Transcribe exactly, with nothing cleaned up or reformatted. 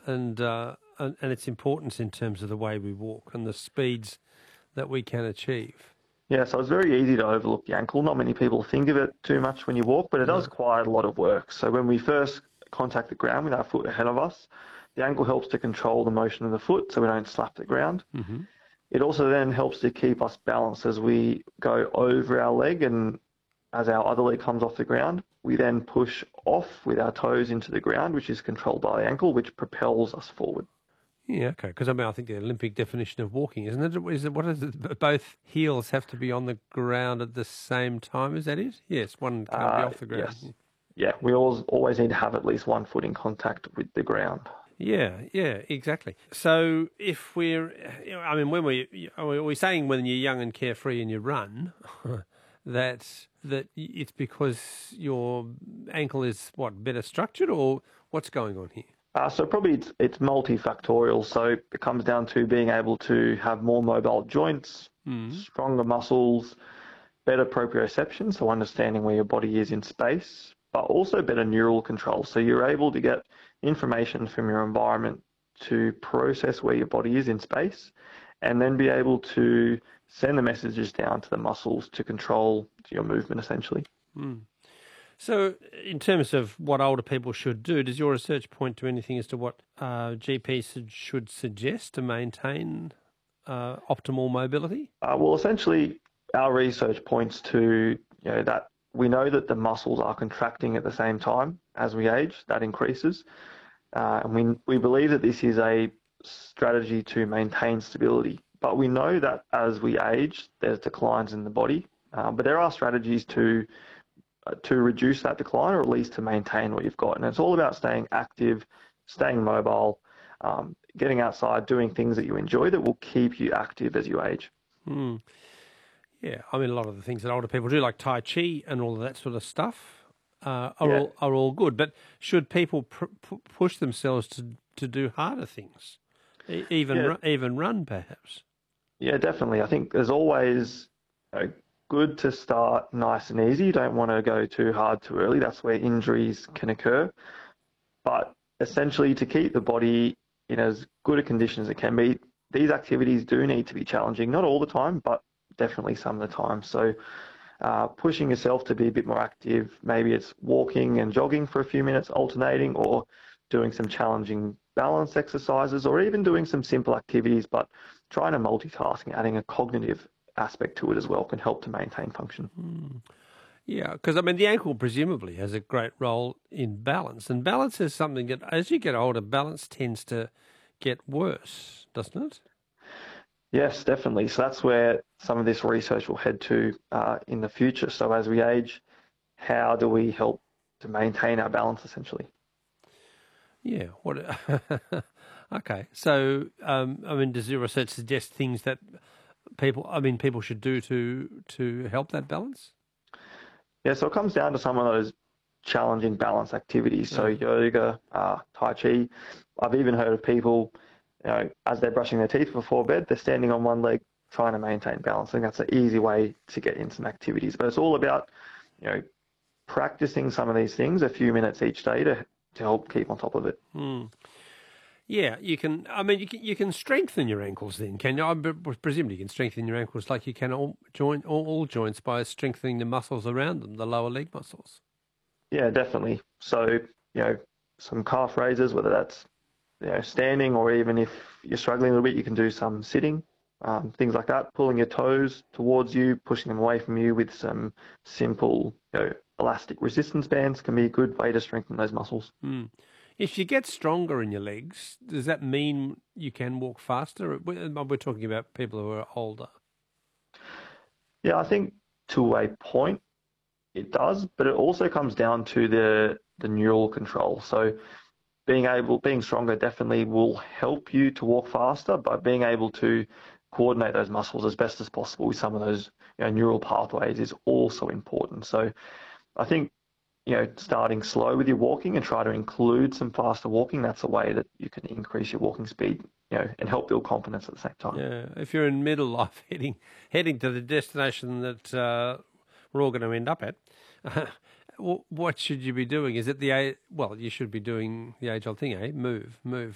and, uh, and and its importance in terms of the way we walk and the speeds that we can achieve. Yeah, so it's very easy to overlook the ankle. Not many people think of it too much when you walk, but it No. does quite a lot of work. So when we first contact the ground with our foot ahead of us, the ankle helps to control the motion of the foot so we don't slap the ground. Mm-hmm. It also then helps to keep us balanced as we go over our leg, and as our other leg comes off the ground, we then push off with our toes into the ground, which is controlled by the ankle, which propels us forward. Yeah, okay. Because I mean, I think the Olympic definition of walking, isn't it? Is it what is it? Both heels have to be on the ground at the same time. Is that it? Yes, one can't Uh, be off the ground. yes. Yeah, we always, always need to have at least one foot in contact with the ground. Yeah, yeah, exactly. So if we're, you know, I mean, when we, are we saying when you're young and carefree and you run, that that it's because your ankle is what, better structured, or what's going on here? Uh, so probably it's, it's multifactorial. So it comes down to being able to have more mobile joints, Mm. stronger muscles, better proprioception, so understanding where your body is in space, but also better neural control. So you're able to get information from your environment to process where your body is in space, and then be able to send the messages down to the muscles to control your movement, essentially. Mm. So in terms of what older people should do, does your research point to anything as to what uh, G Ps should suggest to maintain uh, optimal mobility? Uh, well, essentially, our research points to, you know, that we know that the muscles are contracting at the same time as we age. That increases. Uh, and we, we believe that this is a strategy to maintain stability. But we know that as we age, there's declines in the body. Uh, but there are strategies to uh, to reduce that decline, or at least to maintain what you've got. And it's all about staying active, staying mobile, um, getting outside, doing things that you enjoy that will keep you active as you age. Hmm. Yeah, I mean, a lot of the things that older people do, like Tai Chi and all of that sort of stuff, uh, are Yeah. all are all good. But should people pr- p- push themselves to to do harder things, e- even Yeah. ru- even run, perhaps? Yeah, definitely. I think there's always, you know, good to start nice and easy. You don't want to go too hard too early. That's where injuries can occur. But essentially, to keep the body in as good a condition as it can be, these activities do need to be challenging. Not all the time, but definitely some of the time. So uh, pushing yourself to be a bit more active, maybe it's walking and jogging for a few minutes, alternating, or doing some challenging balance exercises, or even doing some simple activities, but trying to multitask and adding a cognitive aspect to it as well can help to maintain function. Hmm. Yeah, because I mean, the ankle presumably has a great role in balance, and balance is something that, as you get older, balance tends to get worse, doesn't it? Yes, definitely. So that's where some of this research will head to uh, in the future. So as we age, how do we help to maintain our balance, essentially? Yeah. What? Okay. So, um, I mean, does your research suggest things that people, I mean, people should do to to help that balance? Yeah, so it comes down to some of those challenging balance activities. So Yeah. yoga, uh, Tai Chi. I've even heard of people, you know, as they're brushing their teeth before bed, they're standing on one leg trying to maintain balance. I think that's an easy way to get in some activities. But it's all about, you know, practicing some of these things a few minutes each day to, to help keep on top of it. Hmm. Yeah, you can. I mean, you can you can strengthen your ankles. Then, can you? I presume you can strengthen your ankles like you can all joint all, all joints by strengthening the muscles around them, the lower leg muscles. Yeah, definitely. So, you know, some calf raises, whether that's, you know, standing, or even if you're struggling a little bit, you can do some sitting, um, things like that. Pulling your toes towards you, pushing them away from you with some simple, you know, elastic resistance bands can be a good way to strengthen those muscles. Hmm. If you get stronger in your legs, does that mean you can walk faster? We're we're talking about people who are older. Yeah, I think to a point it does, but it also comes down to the the neural control. So being able, being stronger definitely will help you to walk faster, but being able to coordinate those muscles as best as possible with some of those, you know, neural pathways is also important. So I think, you know, starting slow with your walking and try to include some faster walking, that's a way that you can increase your walking speed, you know, and help build confidence at the same time. Yeah, if you're in middle life, heading heading to the destination that uh, we're all going to end up at, what should you be doing? Is it the a well? You should be doing the age-old thing, eh? Move, move,